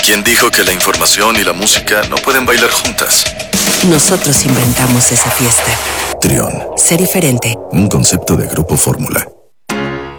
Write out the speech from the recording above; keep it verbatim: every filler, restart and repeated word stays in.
¿Quién dijo que la información y la música no pueden bailar juntas? Nosotros inventamos esa fiesta. Trión. Sé diferente. Un concepto de Grupo Fórmula.